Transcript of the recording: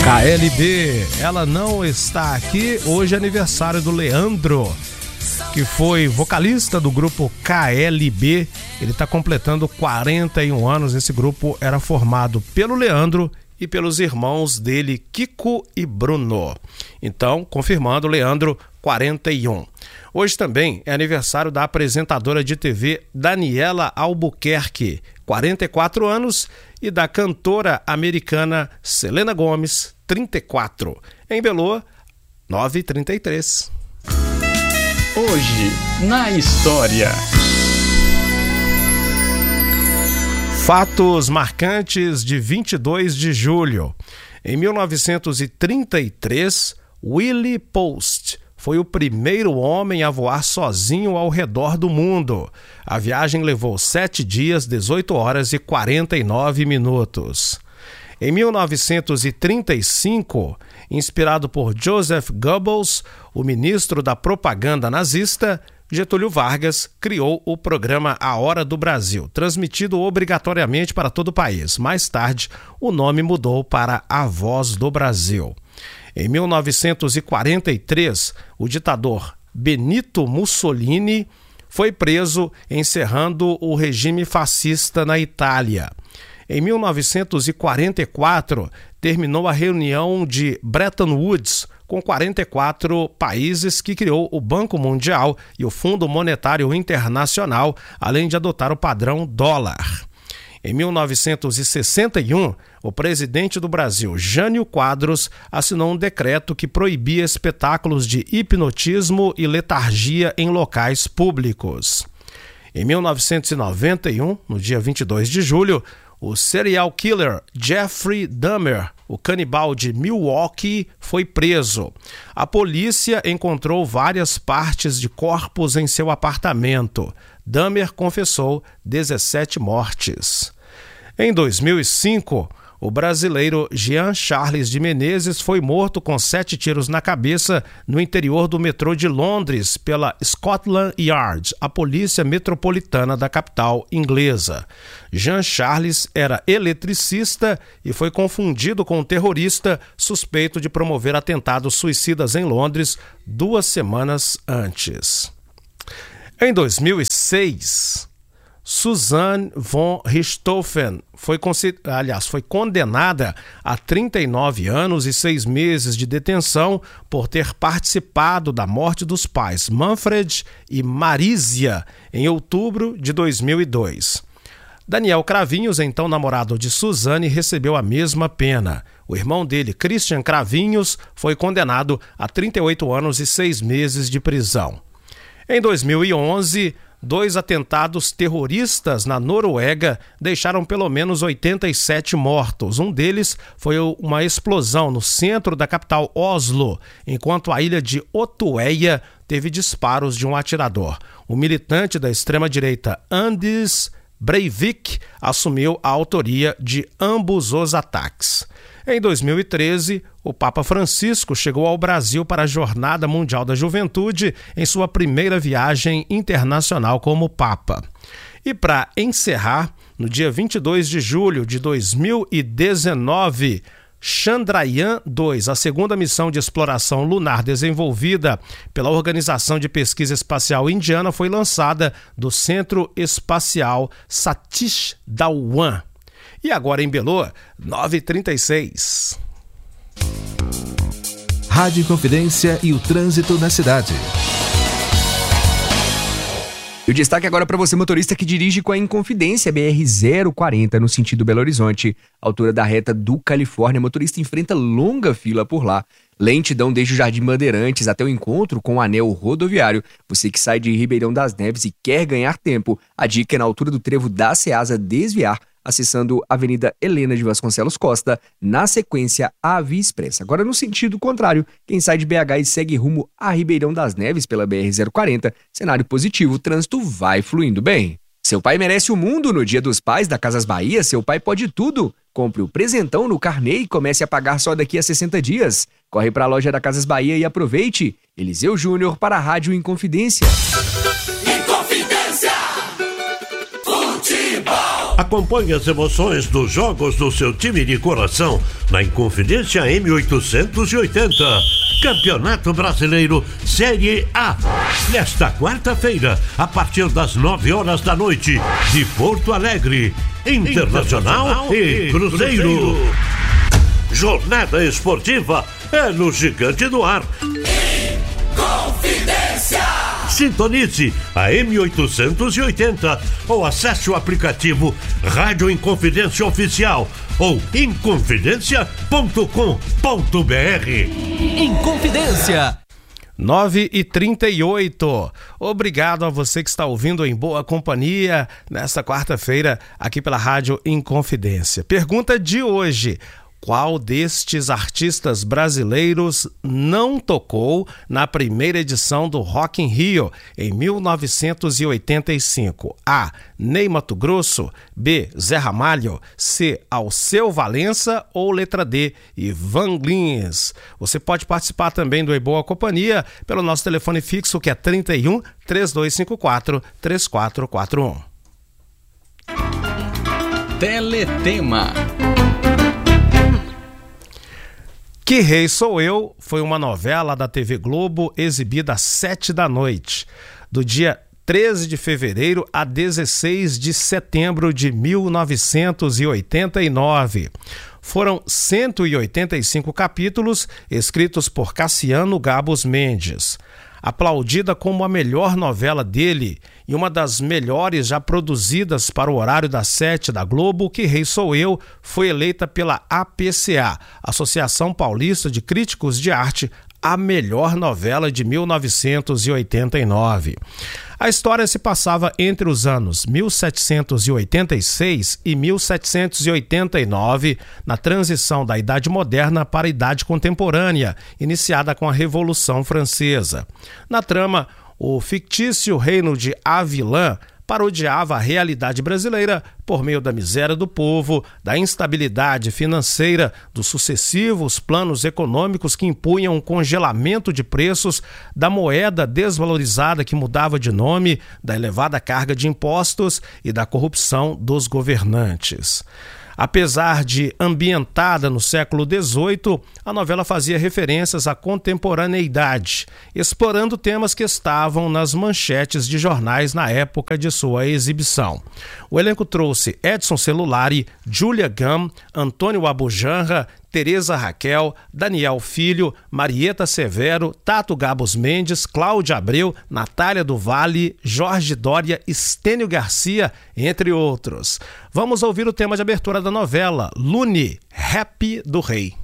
KLB, ela não está aqui. Hoje é aniversário do Leandro, que foi vocalista do grupo KLB. Ele está completando 41 anos. Esse grupo era formado pelo Leandro e pelos irmãos dele, Kiko e Bruno. Então, confirmando, Leandro, 41. Hoje também é aniversário da apresentadora de TV Daniela Albuquerque, 44 anos, e da cantora americana Selena Gomez, 34. Em Belo, 9h33. Hoje, na história. Fatos marcantes de 22 de julho. Em 1933, Willie Post foi o primeiro homem a voar sozinho ao redor do mundo. A viagem levou 7 dias, 18 horas e 49 minutos. Em 1935, inspirado por Joseph Goebbels, o ministro da propaganda nazista, Getúlio Vargas criou o programa A Hora do Brasil, transmitido obrigatoriamente para todo o país. Mais tarde, o nome mudou para A Voz do Brasil. Em 1943, o ditador Benito Mussolini foi preso, encerrando o regime fascista na Itália. Em 1944, terminou a reunião de Bretton Woods, com 44 países, que criou o Banco Mundial e o Fundo Monetário Internacional, além de adotar o padrão dólar. Em 1961, o presidente do Brasil, Jânio Quadros, assinou um decreto que proibia espetáculos de hipnotismo e letargia em locais públicos. Em 1991, no dia 22 de julho, o serial killer Jeffrey Dahmer, o canibal de Milwaukee, foi preso. A polícia encontrou várias partes de corpos em seu apartamento. Dahmer confessou 17 mortes. Em 2005, o brasileiro Jean Charles de Menezes foi morto com 7 tiros na cabeça no interior do metrô de Londres pela Scotland Yard, a polícia metropolitana da capital inglesa. Jean Charles era eletricista e foi confundido com um terrorista suspeito de promover atentados suicidas em Londres 2 semanas antes. Em 2006, Suzanne von Richthofen foi condenada a 39 anos e 6 meses de detenção por ter participado da morte dos pais Manfred e Marisia em outubro de 2002. Daniel Cravinhos, então namorado de Suzanne, recebeu a mesma pena. O irmão dele, Christian Cravinhos, foi condenado a 38 anos e 6 meses de prisão. Em 2011, 2 atentados terroristas na Noruega deixaram pelo menos 87 mortos. Um deles foi uma explosão no centro da capital Oslo, enquanto a ilha de Utøya teve disparos de um atirador. O militante da extrema-direita Anders Breivik assumiu a autoria de ambos os ataques. Em 2013, o Papa Francisco chegou ao Brasil para a Jornada Mundial da Juventude em sua primeira viagem internacional como Papa. E para encerrar, no dia 22 de julho de 2019, Chandrayaan-2, a segunda missão de exploração lunar desenvolvida pela Organização de Pesquisa Espacial Indiana, foi lançada do Centro Espacial Satish Dhawan. E agora em Belo, 9h36. Rádio Inconfidência e o trânsito na cidade. E o destaque agora para você, motorista que dirige com a Inconfidência, BR-040, no sentido Belo Horizonte. Altura da reta do Califórnia, motorista enfrenta longa fila por lá. Lentidão desde o Jardim Bandeirantes até o encontro com o anel rodoviário. Você que sai de Ribeirão das Neves e quer ganhar tempo, a dica é na altura do trevo da Ceasa desviar, acessando a Avenida Helena de Vasconcelos Costa, na sequência a Via Expressa. Agora, no sentido contrário, quem sai de BH e segue rumo a Ribeirão das Neves pela BR-040, cenário positivo, o trânsito vai fluindo bem. Seu pai merece o mundo. No Dia dos Pais da Casas Bahia, seu pai pode tudo. Compre o presentão no carnê e comece a pagar só daqui a 60 dias. Corre para a loja da Casas Bahia e aproveite. Eliseu Júnior para a Rádio Inconfidência. Inconfidência. Futebol. Acompanhe as emoções dos jogos do seu time de coração na Inconfidência M880. Campeonato Brasileiro Série A. Nesta quarta-feira, a partir das 9 horas da noite, de Porto Alegre, Internacional e Cruzeiro. Jornada esportiva é no Gigante do Ar. Inconfidência! Sintonize a M880 ou acesse o aplicativo Rádio Inconfidência Oficial ou inconfidencia.com.br. Inconfidência. 9h38. Obrigado a você que está ouvindo em boa companhia nesta quarta-feira aqui pela Rádio Inconfidência. Pergunta de hoje: qual destes artistas brasileiros não tocou na primeira edição do Rock in Rio em 1985? A. Ney Matogrosso, B. Zé Ramalho, C. Alceu Valença ou letra D. Ivan Lins? Você pode participar também do Em Boa Companhia pelo nosso telefone fixo, que é 31 3254 3441. Teletema. Que Rei Sou Eu foi uma novela da TV Globo exibida às 7 da noite, do dia 13 de fevereiro a 16 de setembro de 1989. Foram 185 capítulos escritos por Cassiano Gabos Mendes. Aplaudida como a melhor novela dele e uma das melhores já produzidas para o horário das 7 da Globo, Que Rei Sou Eu foi eleita pela APCA, Associação Paulista de Críticos de Arte, a melhor novela de 1989. A história se passava entre os anos 1786 e 1789, na transição da Idade Moderna para a Idade Contemporânea, iniciada com a Revolução Francesa. Na trama, o fictício reino de Avilã parodiava a realidade brasileira por meio da miséria do povo, da instabilidade financeira, dos sucessivos planos econômicos que impunham um congelamento de preços, da moeda desvalorizada que mudava de nome, da elevada carga de impostos e da corrupção dos governantes. Apesar de ambientada no século XVIII, a novela fazia referências à contemporaneidade, explorando temas que estavam nas manchetes de jornais na época de sua exibição. O elenco trouxe Edson Celulari, Julia Gam, Antônio Abujanra, Tereza Raquel, Daniel Filho, Marieta Severo, Tato Gabos Mendes, Cláudia Abreu, Natália do Vale, Jorge Dória, Estênio Garcia, entre outros. Vamos ouvir o tema de abertura da novela, Lune, Rap do Rei.